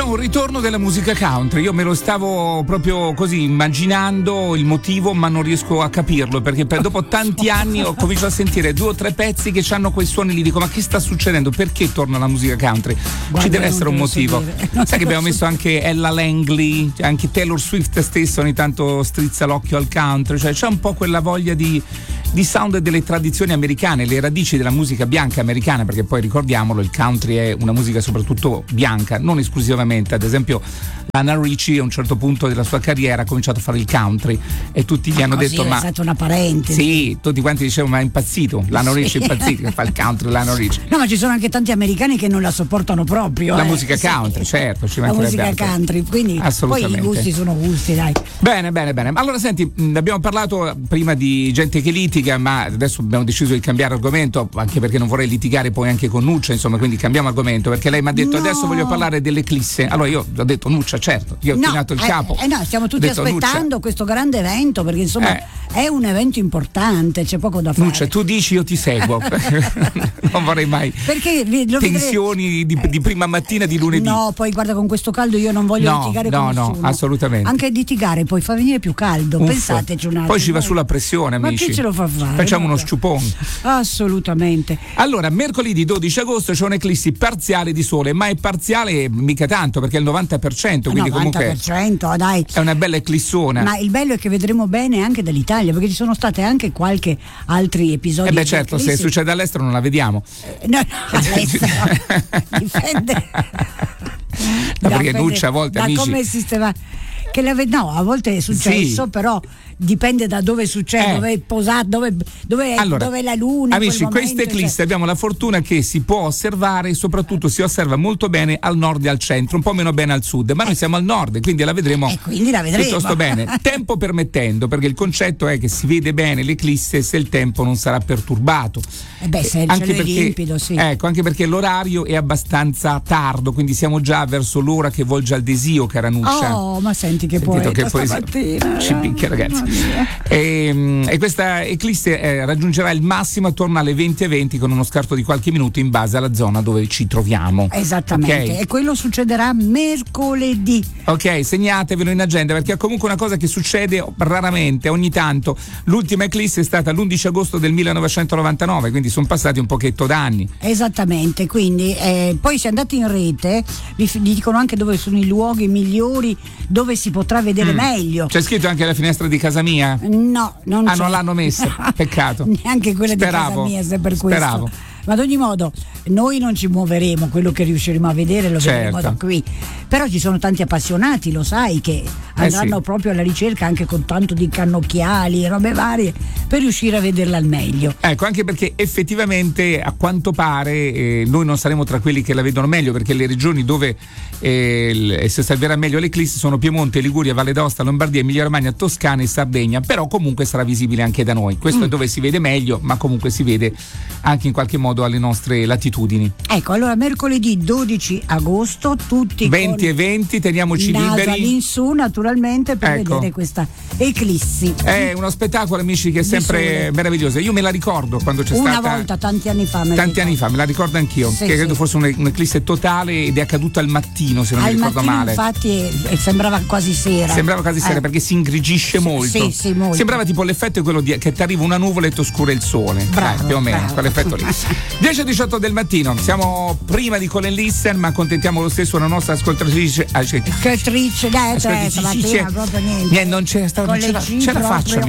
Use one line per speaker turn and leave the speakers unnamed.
un ritorno della musica country. Io me lo stavo proprio così immaginando il motivo, ma non riesco a capirlo, perché dopo tanti anni ho cominciato a sentire 2 o 3 pezzi che hanno quei suoni lì. Dico, ma che sta succedendo? Perché torna la musica country? Ci deve essere un motivo. Sai che abbiamo messo anche Ella Langley, anche Taylor Swift stessa ogni tanto strizza l'occhio al country, cioè c'è un po' quella voglia di sound delle tradizioni americane, le radici della musica bianca americana, perché poi ricordiamolo, il country è una musica soprattutto bianca, non esclusivamente. Ad esempio Lana Ricci a un certo punto della sua carriera ha cominciato a fare il country e tutti gli hanno detto, ma è
stata una parentesi.
Sì, tutti quanti dicevano, ma è impazzito, Lana Ricci è impazzito che fa il country, Lana Ricci.
No, ma ci sono anche tanti americani che non la sopportano proprio.
La musica country, certo, ci
la musica country, quindi poi i gusti sono gusti, dai.
Bene. Allora senti, abbiamo parlato prima di gente che litiga, ma adesso abbiamo deciso di cambiare argomento, anche perché non vorrei litigare poi anche con Nuccia, insomma, quindi cambiamo argomento, perché lei mi ha detto adesso voglio parlare dell'eclisse. Allora io ho detto Nuccia, certo, io ho chinato il capo.
No, stiamo tutti aspettando Nuccia, questo grande evento, perché insomma è un evento importante, c'è poco da fare.
Nuccia, tu dici, io ti seguo. Non vorrei mai
perché
tensioni di prima mattina di lunedì.
No, poi guarda, con questo caldo io non voglio litigare con nessuno.
No, assolutamente.
Anche litigare poi fa venire più caldo. Pensateci un attimo.
Poi ci va sulla pressione, amici.
Ma chi ce lo fa fare?
Facciamo uno sciupone.
Assolutamente.
Allora, mercoledì 12 agosto c'è un'eclissi parziale di sole, ma è parziale mica tanto, perché è il 90%, quindi 90%, comunque
dai.
È una bella eclissona.
Ma il bello è che vedremo bene anche dall'Italia, perché ci sono state anche qualche altri episodi.
Certo, se succede all'estero non la vediamo.
No, all'estero. Dipende.
No, perché Nuccia a volte, amici,
come sistema che a volte è successo, però dipende da dove succede, dove è posato, dove è la luna.
Amici, queste eclissi abbiamo la fortuna che si può osservare, soprattutto si osserva molto bene al nord e al centro, un po' meno bene al sud, ma noi siamo al nord e quindi la vedremo piuttosto bene, tempo permettendo, perché il concetto è che si vede bene l'eclisse se il tempo non sarà perturbato.
Se il cielo è limpido, sì.
Ecco, anche perché l'orario è abbastanza tardo, quindi siamo già verso l'ora che volge al desio, cara Nuccia.
Oh, ma senti che poeta stamattina.
Ci picchia, ragazzi. E questa eclisse raggiungerà il massimo attorno alle 20:20 con uno scarto di qualche minuto in base alla zona dove ci troviamo.
Esattamente,
okay?
E quello succederà mercoledì.
Ok, segnatevelo in agenda, perché è comunque una cosa che succede raramente, ogni tanto. L'ultima eclisse è stata l'11 agosto del 1999, quindi sono passati un pochetto d'anni.
Esattamente, quindi poi se andate in rete vi dicono anche dove sono i luoghi migliori dove si potrà vedere meglio.
C'è scritto anche alla finestra di casa mia?
No, non c'è.
Non l'hanno messa, peccato.
Neanche quella di casa mia, se per questo. Ma ad ogni modo noi non ci muoveremo, quello che riusciremo a vedere lo vedremo da qui. Però ci sono tanti appassionati, lo sai, che andranno proprio alla ricerca anche con tanto di cannocchiali e robe varie per riuscire a vederla al meglio.
Ecco, anche perché effettivamente a quanto pare noi non saremo tra quelli che la vedono meglio, perché le regioni dove si osserverà meglio l'eclisse sono Piemonte, Liguria, Valle d'Aosta, Lombardia, Emilia Romagna, Toscana e Sardegna, però comunque sarà visibile anche da noi. Questo è dove si vede meglio, ma comunque si vede anche in qualche modo alle nostre latitudini. Ecco,
allora mercoledì 12 agosto tutti
20 e 20, teniamoci liberi
all'insù naturalmente per vedere questa eclissi.
È uno spettacolo, amici, che è sempre meraviglioso. Io me la ricordo quando c'è
una
stata
volta tanti anni fa, me
la ricordo anch'io, che credo fosse un'eclisse totale ed è accaduta al mattino, se non mi ricordo male.
Infatti sembrava quasi sera.
Perché si ingrigisce molto.
Sì, molto.
Sembrava tipo l'effetto è quello che ti arriva una nuvola e ti oscura il sole.
Bravo,
più o meno, quell'effetto lì. 10:18 del mattino, siamo prima di Colin Listen, ma accontentiamo lo stesso la nostra ascoltatrice.
Stamattina proprio niente.
Non ce la faccio,